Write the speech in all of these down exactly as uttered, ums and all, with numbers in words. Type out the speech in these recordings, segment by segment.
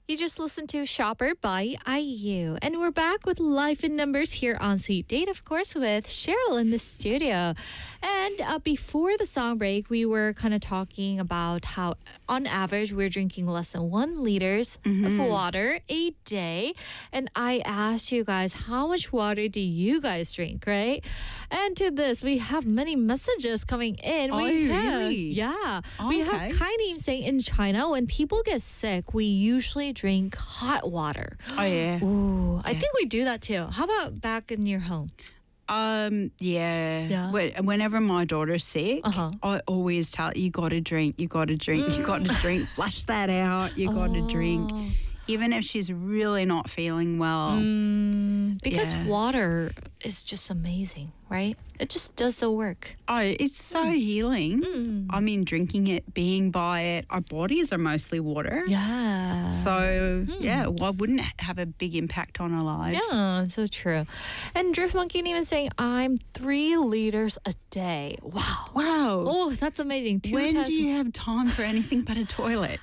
You just listened to Shopper by I U. And we're back with Life in Numbers here on Sweet Date, of course, with Cheryl in the studio. And uh, before the song break, we were kind of talking about how, on average, we're drinking less than one liters mm-hmm. of water a day. And I asked you guys, how much water do you guys drink, right? And to this, we have many messages coming in. Oh, we have, really? Yeah. Oh, we okay. have Kaini saying in China, when people get sick, we usually drink hot water. Oh, yeah. Ooh, I Yeah. think we do that too. How about back in your home? Um, yeah. Yeah. When- Whenever my daughter's sick, Uh-huh. I always tell you got to drink, you got to drink, you got to drink. Flush that out, you got to drink. Oh. Even if she's really not feeling well. Mm, because Yeah. water is just amazing, right? It just does the work. Oh, it's so healing. Mm. I mean, drinking it, being by it, our bodies are mostly water. Yeah. So, yeah, why wouldn't it have a big impact on our lives? Yeah, so true. And Drift Monkey even saying, I'm three liters a day. Wow. Wow. Oh, that's amazing. Two when times. do you have time for anything but a toilet?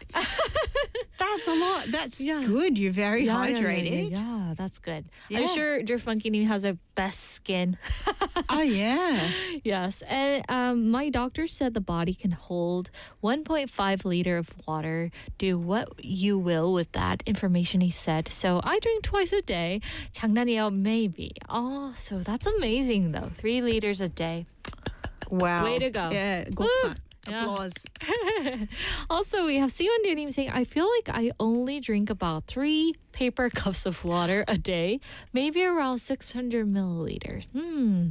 That's a lot. That's Yeah. good. You're very Yeah, yeah, yeah, hydrated. Yeah, yeah, that's good. Yeah. I'm sure Drift Monkey has a best skin. Oh, yeah. Yes, and um, my doctor said the body can hold one point five liter of water. Do what you will with that information, he said. So I drink twice a day. 장난이에요, maybe. Oh, so that's amazing though. Three liters a day. Wow. Way to go. Yeah. Good Woo. one. Yeah. Applause. Also, we have Sion Danim saying, I feel like I only drink about three paper cups of water a day, maybe around six hundred milliliters. Hmm.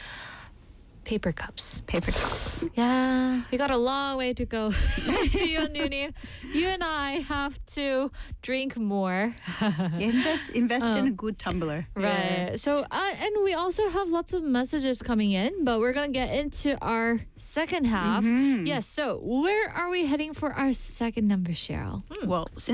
Paper cups. Paper cups. Yeah, we got a long way to go. Sion Danim, you and I have to drink more. Yeah, invest invest in Oh. a good tumbler. Right. Yeah. So, uh, and we also have lots of messages coming in, but we're going to get into our second half. Mhm. Yes. So, where are we heading for our second number, Cheryl? Hmm. Well, since